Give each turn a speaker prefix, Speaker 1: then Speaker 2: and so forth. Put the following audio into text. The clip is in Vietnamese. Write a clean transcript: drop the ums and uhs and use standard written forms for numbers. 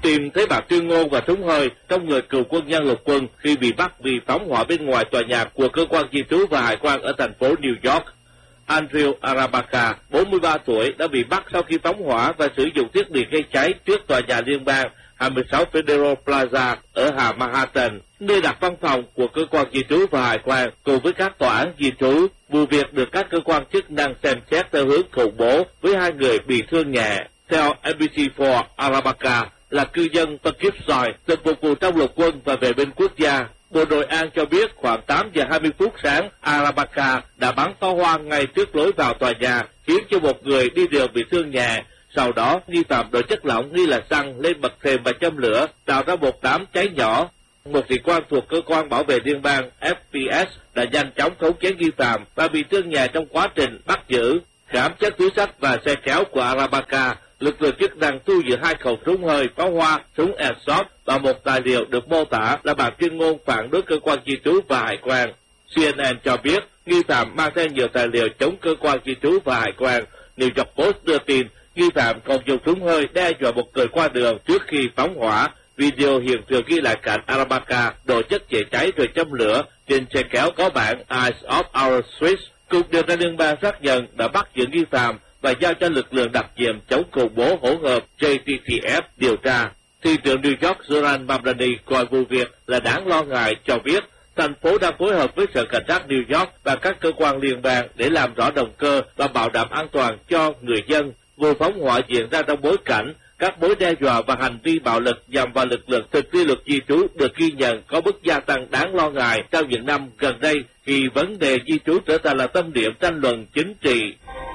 Speaker 1: Tìm thấy bạc tuyên ngôn và súng hơi trong người cựu quân nhân lục quân khi bị bắt vì phóng hỏa bên ngoài tòa nhà của cơ quan di trú và hải quan ở thành phố New York. Andrew Arabaca, 43 tuổi, đã bị bắt sau khi phóng hỏa và sử dụng thiết bị gây cháy trước tòa nhà liên bang 26 Federal Plaza ở Hà Manhattan, nơi đặt văn phòng của cơ quan di trú và hải quan cùng với các tòa án di trú. Vụ việc được các cơ quan chức năng xem xét theo hướng khủng bố với 2 người bị thương nhẹ. Theo NBC4, Arabaca là cư dân Poughkeepsie, từng phục vụ trong lục quân và vệ binh quốc gia. Bộ Nội an cho biết khoảng 8 giờ 20 phút sáng, Arabaca đã bắn pháo hoa ngay trước lối vào tòa nhà, khiến cho một người đi đường bị thương nhẹ. Sau đó, nghi phạm đổ chất lỏng nghi là xăng lên bậc thềm và châm lửa, tạo ra một đám cháy nhỏ. Một sĩ quan thuộc cơ quan bảo vệ liên bang FPS đã nhanh chóng khống chế nghi phạm và bị thương nhẹ trong quá trình bắt giữ. Khám xét túi xách và xe kéo của Arabaca, lực lượng chức năng thu giữ 2 khẩu súng hơi, pháo hoa, súng airsoft và một tài liệu được mô tả là bản tuyên ngôn phản đối cơ quan di trú và hải quan. CNN cho biết nghi phạm mang theo nhiều tài liệu chống cơ quan di trú và hải quan. New York Post đưa tin nghi phạm còn dùng súng hơi đe dọa một người qua đường trước khi phóng hỏa. Video hiện trường ghi lại cảnh Arabaca đổ chất chữa cháy rồi châm lửa. Trên xe kéo có bảng Eyes of Our Streets. Cục điều tra liên bang xác nhận đã bắt giữ nghi phạm và giao cho lực lượng đặc nhiệm chống khủng bố hỗn hợp JTTF điều tra. Thị trưởng New York Zoran Mamdani coi vụ việc là đáng lo ngại, cho biết thành phố đang phối hợp với Sở Cảnh sát New York và các cơ quan liên bang để làm rõ động cơ và bảo đảm an toàn cho người dân. Vụ phóng hỏa diễn ra trong bối cảnh các mối đe dọa và hành vi bạo lực nhằm vào lực lượng thực thi luật di trú được ghi nhận có mức gia tăng đáng lo ngại trong những năm gần đây khi vấn đề di trú trở thành là tâm điểm tranh luận chính trị.